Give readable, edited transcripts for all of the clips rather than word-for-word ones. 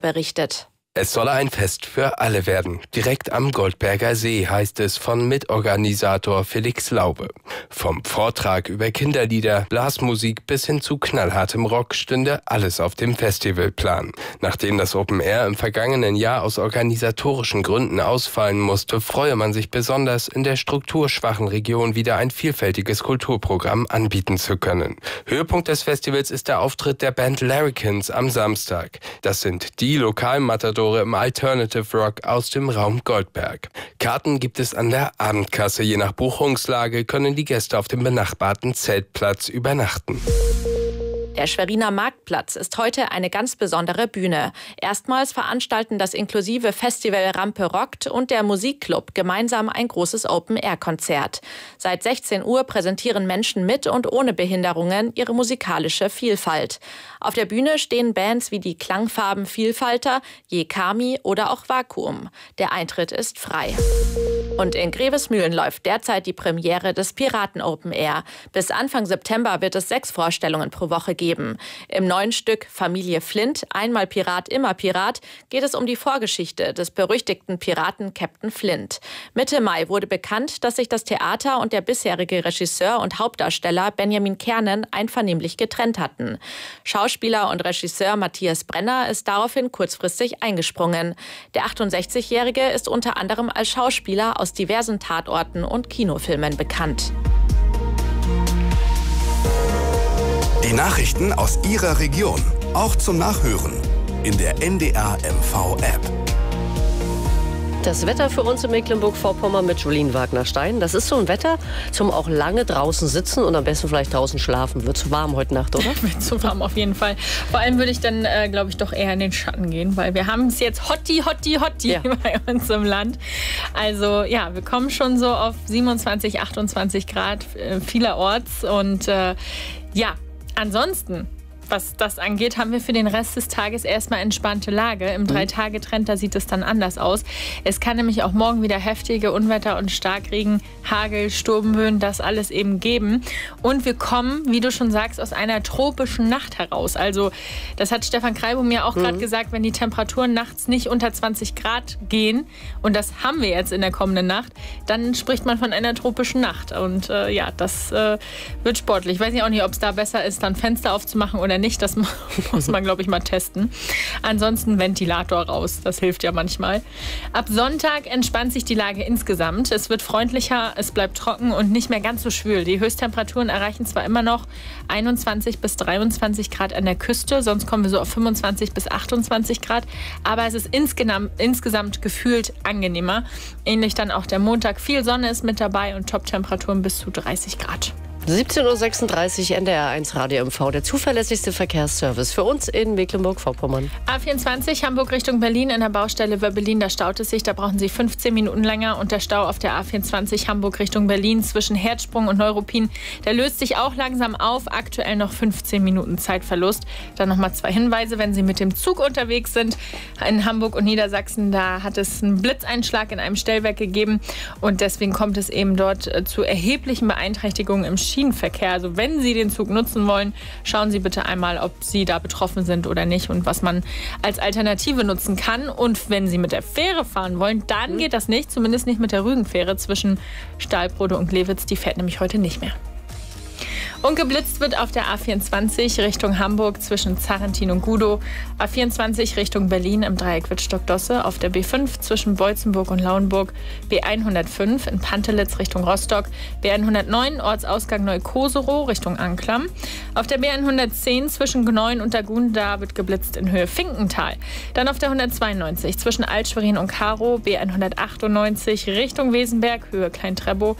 berichtet. Es solle ein Fest für alle werden. Direkt am Goldberger See, heißt es von Mitorganisator Felix Laube. Vom Vortrag über Kinderlieder, Blasmusik bis hin zu knallhartem Rock stünde alles auf dem Festivalplan. Nachdem das Open Air im vergangenen Jahr aus organisatorischen Gründen ausfallen musste, freue man sich besonders, in der strukturschwachen Region wieder ein vielfältiges Kulturprogramm anbieten zu können. Höhepunkt des Festivals ist der Auftritt der Band Larrikins am Samstag. Das sind die Lokalmatadore im Alternative Rock aus dem Raum Goldberg. Karten gibt es an der Abendkasse. Je nach Buchungslage können die Gäste auf dem benachbarten Zeltplatz übernachten. Der Schweriner Marktplatz ist heute eine ganz besondere Bühne. Erstmals veranstalten das inklusive Festival Rampe Rockt und der Musikclub gemeinsam ein großes Open-Air-Konzert. Seit 16 Uhr präsentieren Menschen mit und ohne Behinderungen ihre musikalische Vielfalt. Auf der Bühne stehen Bands wie die Klangfarben Vielfalter, Jekami oder auch Vakuum. Der Eintritt ist frei. Und in Grevesmühlen läuft derzeit die Premiere des Piraten Open Air. Bis Anfang September wird es 6 Vorstellungen pro Woche geben. Im neuen Stück Familie Flint, einmal Pirat, immer Pirat, geht es um die Vorgeschichte des berüchtigten Piraten Captain Flint. Mitte Mai wurde bekannt, dass sich das Theater und der bisherige Regisseur und Hauptdarsteller Benjamin Kernen einvernehmlich getrennt hatten. Schauspieler und Regisseur Matthias Brenner ist daraufhin kurzfristig eingesprungen. Der 68-Jährige ist unter anderem als Schauspieler aus diversen Tatorten und Kinofilmen bekannt. Die Nachrichten aus Ihrer Region, auch zum Nachhören in der NDR MV App. Das Wetter für uns in Mecklenburg-Vorpommern mit Jolien Wagner-Stein. Das ist so ein Wetter zum auch lange draußen sitzen und am besten vielleicht draußen schlafen. Wird zu warm heute Nacht, oder? Wird zu warm auf jeden Fall. Vor allem würde ich dann, glaube ich, doch eher in den Schatten gehen, weil wir haben es jetzt Hotti bei uns im Land. Also ja, wir kommen schon so auf 27, 28 Grad vielerorts und ansonsten, was das angeht, haben wir für den Rest des Tages erstmal entspannte Lage. Im 3-Tage-Trend, da sieht es dann anders aus. Es kann nämlich auch morgen wieder heftige Unwetter und Starkregen, Hagel, Sturmböen, das alles eben geben. Und wir kommen, wie du schon sagst, aus einer tropischen Nacht heraus. Also das hat Stefan Kreibum mir auch gerade gesagt, wenn die Temperaturen nachts nicht unter 20 Grad gehen, und das haben wir jetzt in der kommenden Nacht, dann spricht man von einer tropischen Nacht. Und das wird sportlich. Ich weiß auch nicht, ob es da besser ist, dann Fenster aufzumachen oder nicht, das muss man, glaube ich, mal testen. Ansonsten Ventilator raus, das hilft ja manchmal. Ab Sonntag entspannt sich die Lage insgesamt. Es wird freundlicher, es bleibt trocken und nicht mehr ganz so schwül. Die Höchsttemperaturen erreichen zwar immer noch 21 bis 23 Grad an der Küste, sonst kommen wir so auf 25 bis 28 Grad, aber es ist insgesamt gefühlt angenehmer. Ähnlich dann auch der Montag. Viel Sonne ist mit dabei und Top-Temperaturen bis zu 30 Grad. 17:36 Uhr NDR1 Radio MV, der zuverlässigste Verkehrsservice für uns in Mecklenburg-Vorpommern. A24 Hamburg Richtung Berlin, an der Baustelle Wöbbelin, da staut es sich, da brauchen Sie 15 Minuten länger, und der Stau auf der A24 Hamburg Richtung Berlin zwischen Herzsprung und Neuruppin, der löst sich auch langsam auf, aktuell noch 15 Minuten Zeitverlust. Dann nochmal 2 Hinweise, wenn Sie mit dem Zug unterwegs sind. In Hamburg und Niedersachsen, da hat es einen Blitzeinschlag in einem Stellwerk gegeben und deswegen kommt es eben dort zu erheblichen Beeinträchtigungen im Schienenverkehr. Also wenn Sie den Zug nutzen wollen, schauen Sie bitte einmal, ob Sie da betroffen sind oder nicht und was man als Alternative nutzen kann. Und wenn Sie mit der Fähre fahren wollen, dann geht das nicht, zumindest nicht mit der Rügenfähre zwischen Stahlbrode und Glewitz. Die fährt nämlich heute nicht mehr. Und geblitzt wird auf der A24 Richtung Hamburg zwischen Zarrentin und Gudow, A24 Richtung Berlin im Dreieck Wittstock-Dosse, auf der B5 zwischen Beutzenburg und Lauenburg, B105 in Pantelitz Richtung Rostock, B109 Ortsausgang Neukoserow Richtung Anklam, auf der B110 zwischen Gneuen und Dagun, da wird geblitzt in Höhe Finkental. Dann auf der 192 zwischen Altschwerin und Karow, B198 Richtung Wesenberg, Höhe Klein-Trebow,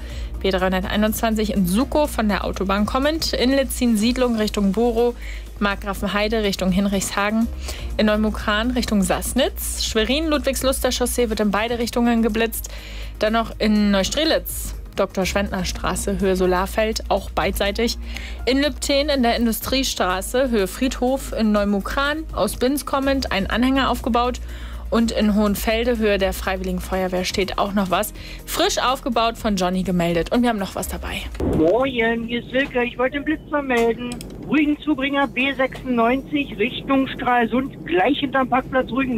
B321 in Sukow von der Autobahn kommend, in Litzin-Siedlung Richtung Borow, Markgrafenheide Richtung Hinrichshagen, in Neumukran Richtung Sassnitz, Schwerin-Ludwigsluster Chaussee wird in beide Richtungen geblitzt, dann noch in Neustrelitz, Dr. Schwendner Straße, Höhe Solarfeld, auch beidseitig, in Lübten in der Industriestraße, Höhe Friedhof, in Neumukran aus Binz kommend, ein Anhänger aufgebaut. Und in Hohenfelde, Höhe der Freiwilligen Feuerwehr, steht auch noch was. Frisch aufgebaut, von Johnny gemeldet. Und wir haben noch was dabei. Moin, hier ist Silke. Ich wollte den Blitzer melden. Rügenzubringer B96 Richtung Stralsund, gleich hinterm Parkplatz Rügen.